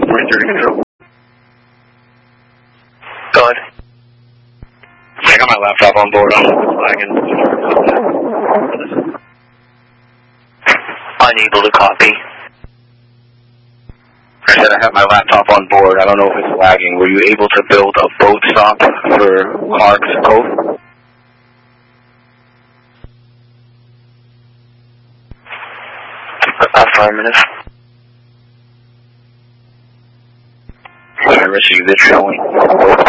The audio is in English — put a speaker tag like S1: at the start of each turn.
S1: Ranger Control.
S2: Go ahead.
S1: I got my laptop on board. I'm lagging.
S2: Unable to copy.
S1: I said I have my laptop on board. I don't know if it's lagging. Were you able to build a boat stop for Clark's Cove?
S2: 5 minutes.
S1: I receive it showing.